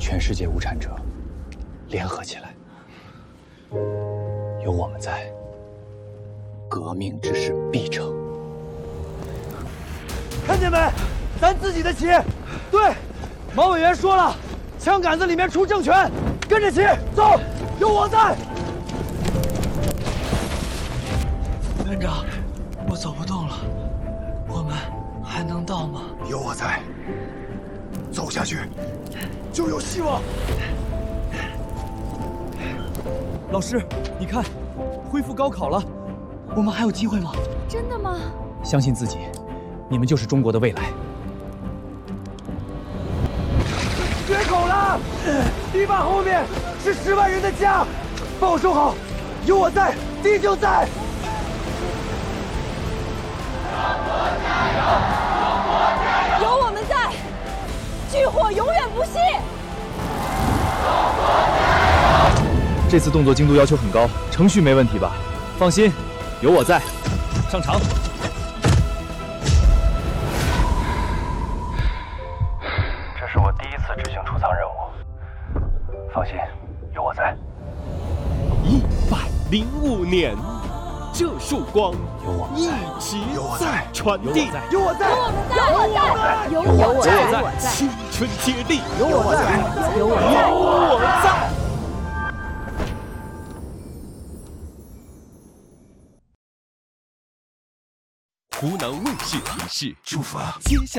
全世界无产者联合起来，有我们在，革命之势必成。 看见没？咱自己的旗。对，毛委员说了，枪杆子里面出政权，跟着旗走，有我在。 院长，我走不动了，我们还能到吗？ 有我在，走下去就有希望。 老师，你看，恢复高考了， 我们还有机会吗？ 真的吗？ 相信自己，你们就是中国的未来。 决口了，堤坝后面是10万人的家，帮我收好，有我在，地就在。 有我们在，炬火永远不熄。 这次动作精度要求很高，程序没问题吧？放心，有我在。上场。 这是我第一次执行出舱任务，放心，有我在。 105年，这束光一直在传递。 有我在， 有我在， 青春接力， 有我在， 有我在。 湖南卫视提示： 出发。 接下